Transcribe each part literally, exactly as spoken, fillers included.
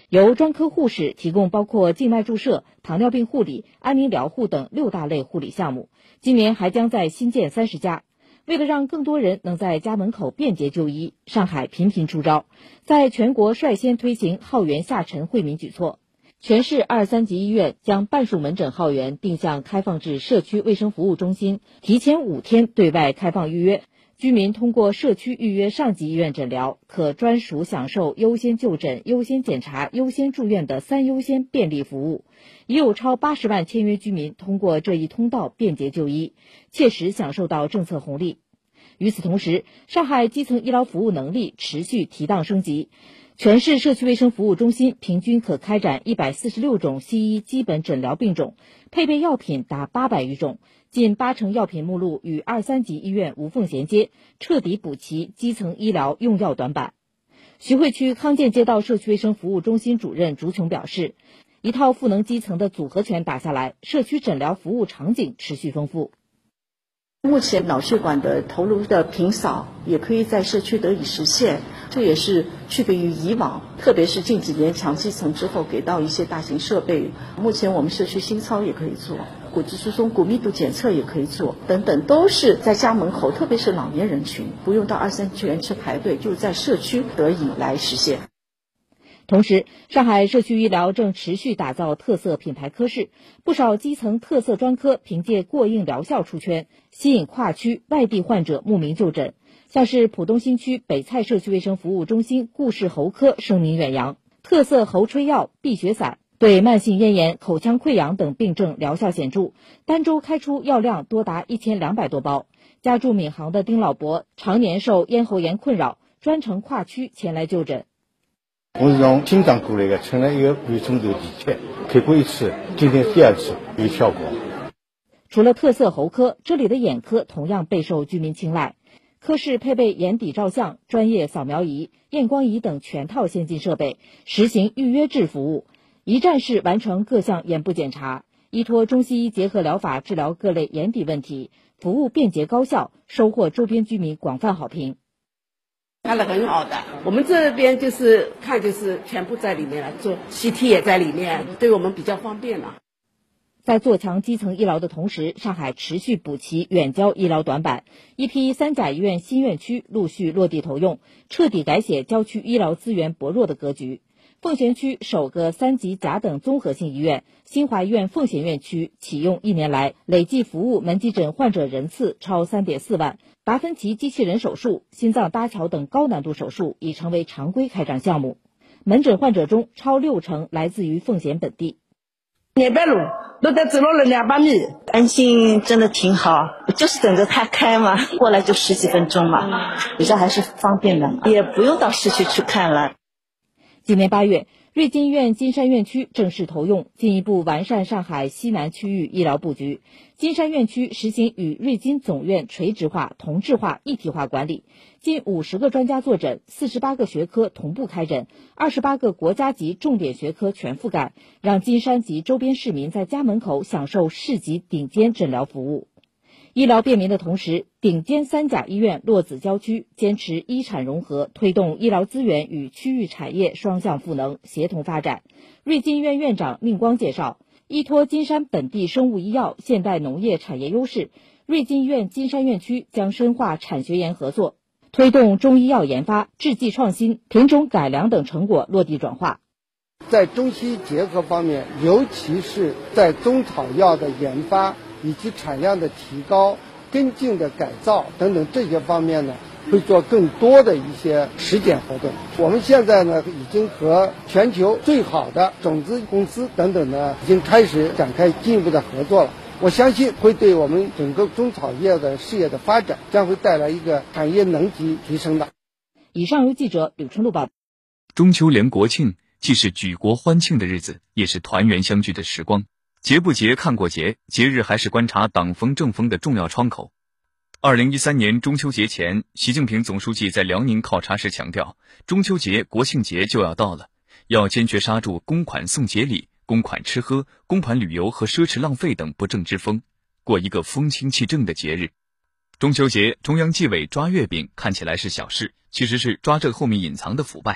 由专科护士提供包括静脉注射、糖尿病护理、安宁疗护等六大类护理项目。今年还将在新建三十家。为了让更多人能在家门口便捷就医，上海频频出招，在全国率先推行号源下沉惠民举措。全市二三级医院将半数门诊号源定向开放至社区卫生服务中心，提前五天对外开放预约。居民通过社区预约上级医院诊疗，可专属享受优先就诊、优先检查、优先住院的三优先便利服务。已有超八十万签约居民通过这一通道便捷就医，切实享受到政策红利。与此同时，上海基层医疗服务能力持续提档升级。全市社区卫生服务中心平均可开展一百四十六种西医基本诊疗病种，配备药品达八百余种，近八成药品目录与二三级医院无缝衔接，彻底补齐基层医疗用药短板。徐汇区康健街道社区卫生服务中心主任朱琼表示，一套赋能基层的组合拳打下来，社区诊疗服务场景持续丰富。 目前脑血管的头颅的平扫也可以在社区得以实现，这也是区别于以往，特别是近几年强基层之后给到一些大型设备。目前我们社区心操也可以做，骨质疏松、骨密度检测也可以做，等等，都是在家门口，特别是老年人群，不用到二三级医院去排队，就在社区得以来实现。 同时，上海社区医疗正持续打造特色品牌科室，不少基层特色专科凭借过硬疗效出圈，吸引跨区外地患者慕名就诊。像是浦东新区北蔡社区卫生服务中心顾氏喉科声名远扬，特色喉吹药、避血散对慢性咽炎、口腔溃疡等病症疗效显著，单周开出药量多达一千两百多包。家住闵行的丁老伯常年受咽喉炎困扰，专程跨区前来就诊。 我是从新疆过来的，乘了一个回成都地铁，开过一次，今天第二次有效果。 除了特色喉科，这里的眼科同样备受居民青睐。科室配备眼底照相、专业扫描仪、验光仪等全套先进设备，实行预约制服务，一站式完成各项眼部检查，依托中西医结合疗法治疗各类眼底问题，服务便捷高效，收获周边居民广泛好评。 看了很好的，我们这边就是看就是全部在里面了，做 C T 也在里面，对我们比较方便了。 在做强基层医疗的同时，上海持续补齐远郊医疗短板，一批三甲医院新院区陆续落地投用，彻底改写郊区医疗资源薄弱的格局。奉贤区首个三级甲等综合性医院新华医院奉贤院区启用一年来，累计服务门急诊患者人次超 三点四万，达芬奇机器人手术、心脏搭桥等高难度手术已成为常规开展项目。门诊患者中超六成来自于奉贤本地。 两百路都得走了两百米，安心真的挺好，就是等着它开嘛，过来就十几分钟嘛，比较还是方便的，也不用到市区去看了。 今年八月，瑞金医院金山院区正式投用，进一步完善上海西南区域医疗布局。金山院区实行与瑞金总院垂直化、同质化、一体化管理，近五十个专家坐诊，四十八个学科同步开诊，二十八个国家级重点学科全覆盖，让金山及周边市民在家门口享受市级顶尖诊疗服务。医疗便民的同时，顶尖三甲医院落子郊区，坚持医产融合，推动医疗资源与区域产业双向赋能，协同发展。瑞金医院院长宁光介绍，依托金山本地生物医药、现代农业产业优势，瑞金医院金山院区将深化产学研合作，推动中医药研发、制剂创新、品种改良等成果落地转化。 在中西医结合方面，尤其是在中草药的研发以及产量的提高、跟进的改造等等这些方面呢，会做更多的一些实践活动。我们现在呢，已经和全球最好的种子公司等等呢，已经开始展开进一步的合作了。我相信会对我们整个中草药的事业的发展，将会带来一个产业能级提升的。 以上由记者吕春露报道。 中秋连国庆，既是举国欢庆的日子，也是团圆相聚的时光。节不节看过节，节日还是观察党风政风的重要窗口。二零一三年中秋节前，习近平总书记在辽宁考察时强调，中秋节、国庆节就要到了，要坚决刹住公款送节礼、公款吃喝、公款旅游和奢侈浪费等不正之风，过一个风清气正的节日。中秋节，中央纪委抓月饼看起来是小事，其实是抓这后面隐藏的腐败。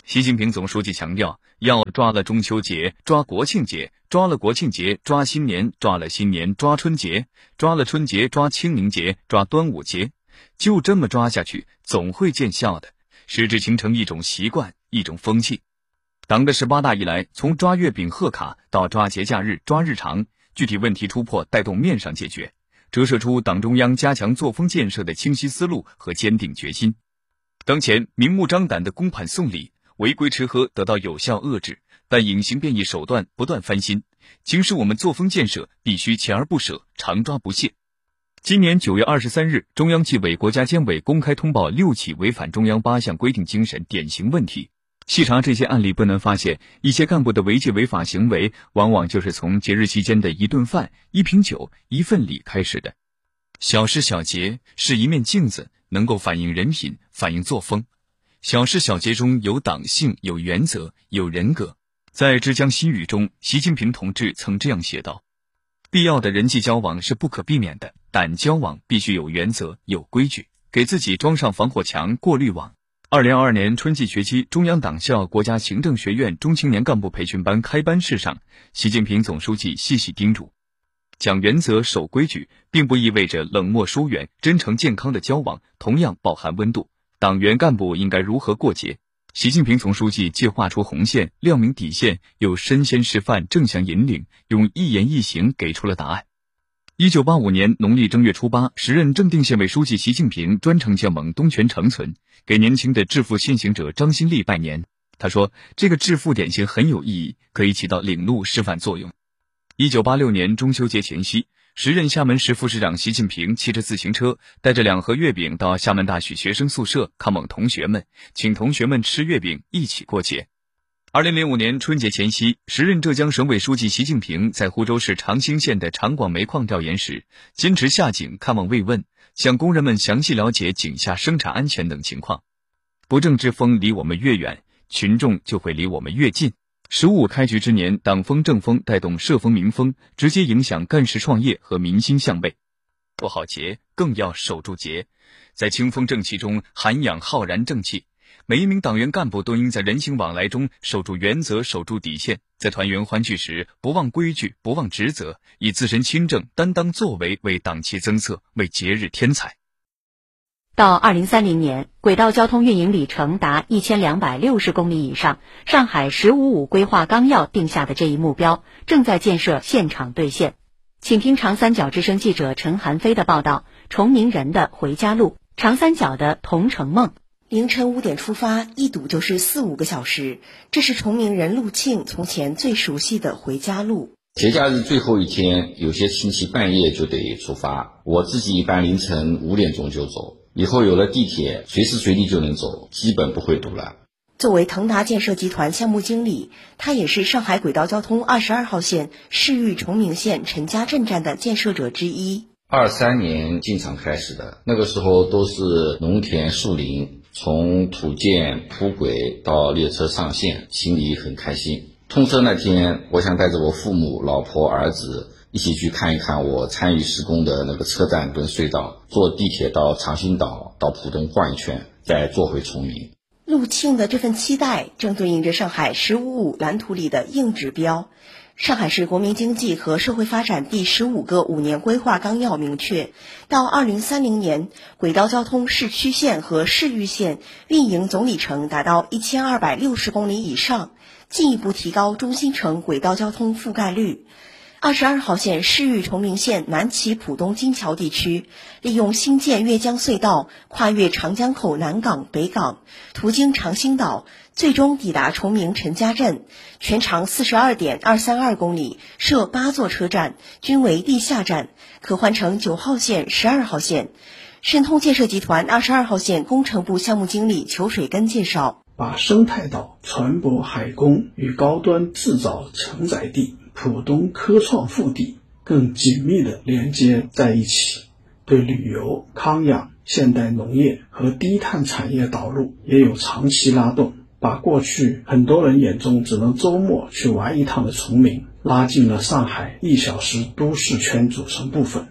习近平总书记强调，要抓了中秋节，抓国庆节，抓了国庆节，抓新年，抓了新年，抓春节，抓了春节，抓清明节，抓端午节，就这么抓下去，总会见效的，使之形成一种习惯，一种风气。党的十八大以来，从抓月饼贺卡到抓节假日、抓日常，具体问题突破带动面上解决，折射出党中央加强作风建设的清晰思路和坚定决心。当前明目张胆的公盘送礼，违规吃喝得到有效遏制，但隐形变异手段不断翻新，警示我们作风建设必须锲而不舍，常抓不懈。今年九月二十三日，中央纪委国家监委公开通报六起违反中央八项规定精神典型问题。细查这些案例，不难发现，一些干部的违纪违法行为，往往就是从节日期间的一顿饭、一瓶酒、一份礼开始的。小事小节是一面镜子，能够反映人品，反映作风。小事小节中有党性，有原则，有人格。在《之江新语》中，习近平同志曾这样写道：必要的人际交往是不可避免的，但交往必须有原则，有规矩，给自己装上防火墙、过滤网。二零二二年春季学期，中央党校国家行政学院中青年干部培训班开班式上，习近平总书记细细叮嘱，讲原则、守规矩，并不意味着冷漠疏远，真诚健康的交往同样饱含温度。党员干部应该如何过节？习近平总书记既画出红线，亮明底线，又身先示范，正向引领，用一言一行给出了答案。一九八五年农历正月初八，时任正定县委书记习近平专程前往东泉长存，给年轻的致富先行者张新立拜年。他说，这个致富典型很有意义，可以起到领路示范作用。一九八六年中秋节前夕，时任厦门市副市长习近平骑着自行车，带着两盒月饼到厦门大学学生宿舍看望同学们，请同学们吃月饼，一起过节。二零零五年春节前夕，时任浙江省委书记习近平在湖州市长兴县的长广煤矿调研时，坚持下井看望慰问，向工人们详细了解井下生产安全等情况。不正之风离我们越远，群众就会离我们越近。十五开局之年，党风政风带动社风民风，直接影响干事创业和民心向背。过好节，更要守住节，在清风正气中涵养浩然正气。每一名党员干部都应在人情往来中守住原则，守住底线，在团圆欢聚时不忘规矩，不忘职责，以自身清正担当作为为党旗增色，为节日添彩。 到二零三零年，轨道交通运营里程达一千两百六十公里以上，上海十五五规划纲要定下的这一目标正在建设现场兑现。请听长三角之声记者陈寒飞的报道：崇明人的回家路，长三角的同城梦。 凌晨五点出发，一堵就是四五个小时，这是崇明人陆庆从前最熟悉的回家路。 节假日最后一天，有些亲戚半夜就得出发，我自己一般凌晨五点钟就走。以后有了地铁，随时随地就能走，基本不会堵了。 作为腾达建设集团项目经理，他也是上海轨道交通二十二号线市域崇明县陈家镇站的建设者之一。 二三年进场开始的，那个时候都是农田树林，从土建铺轨到列车上线，心里很开心。通车那天，我想带着我父母、老婆、儿子一起去看一看我参与施工的那个车站跟隧道，坐地铁到长兴岛，到浦东逛一圈，再坐回崇明。 陆庆的这份期待正对应着上海十五五蓝图里的硬指标。上海市国民经济和社会发展第十五个五年规划纲要明确，到二零三零年，轨道交通市区线和市域线运营总里程达到一千二百六十公里以上，进一步提高中心城轨道交通覆盖率。二十二号线市域崇明县南起浦东金桥地区，利用新建越江隧道跨越长江口南港、北港，途经长兴岛，最终抵达崇明陈家镇，全长 四十二点二三二公里，设八座车站，均为地下站，可换乘九号线、十二号线。申通建设集团二十二号线工程部项目经理裘水根介绍， 把生态岛、船舶海工与高端制造承载地浦东科创腹地更紧密地连接在一起，对旅游、康养、现代农业和低碳产业导入也有长期拉动，把过去很多人眼中只能周末去玩一趟的崇明拉进了上海一小时都市圈组成部分。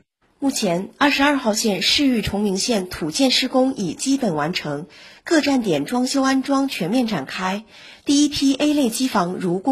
目前，二十二号线市域崇明线土建施工已基本完成，各站点装修安装全面展开，第一批 A 类机房如